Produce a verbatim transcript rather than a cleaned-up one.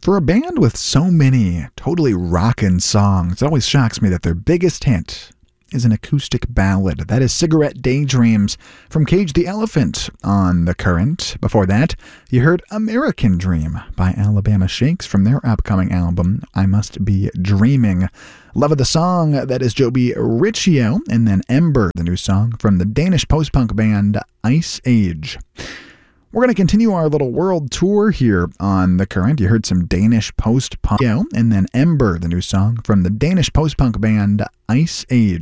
For a band with so many totally rockin' songs, it always shocks me that their biggest hit is an acoustic ballad. That is Cigarette Daydreams from Cage the Elephant on The Current. Before that, you heard American Dream by Alabama Shakes from their upcoming album, I Must Be Dreaming. Love of the Song, that is Joby Riccio, and then Ember, the new song from the Danish post-punk band Ice Age. We're going to continue our little world tour here on The Current. You heard some Danish post-punk, and then Ember, the new song from the Danish post-punk band Ice Age.